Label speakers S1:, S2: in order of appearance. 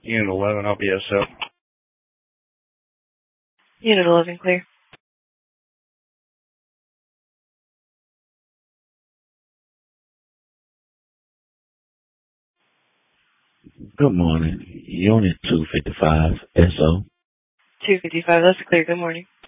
S1: Unit 11, I'll be SO.
S2: Unit 11, clear.
S3: Good morning. Unit 255, SO.
S2: 255, that's clear. Good morning.